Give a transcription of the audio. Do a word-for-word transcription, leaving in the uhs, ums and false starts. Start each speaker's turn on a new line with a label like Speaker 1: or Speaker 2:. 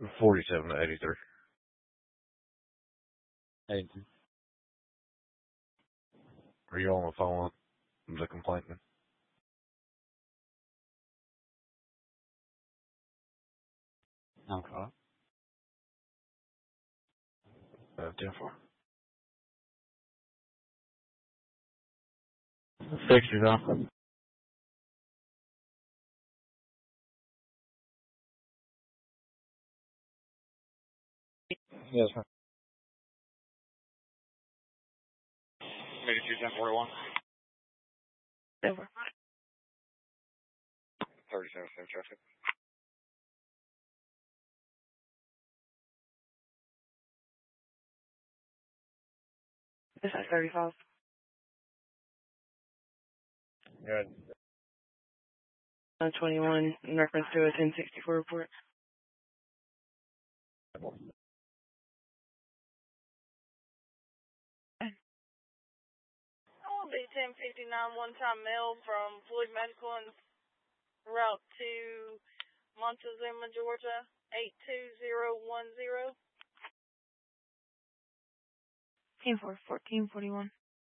Speaker 1: forty-seven to eighty-three.
Speaker 2: eighty-three.
Speaker 1: Are you on the phone with the complainant?
Speaker 2: Okay.
Speaker 1: Uh, ten four.
Speaker 2: sixty though. Yes, sir.
Speaker 3: eighty-two, ten forty-one.
Speaker 4: Over.
Speaker 3: thirty-seven, same traffic.
Speaker 4: This is thirty-five.
Speaker 3: Good.
Speaker 4: Uh, twenty-one in reference to a ten sixty-four report.
Speaker 5: I will be ten fifty-nine one-time mail from Floyd Medical and route to Montezuma, Georgia, eight two zero one zero.
Speaker 4: Team four, fourteen forty-one.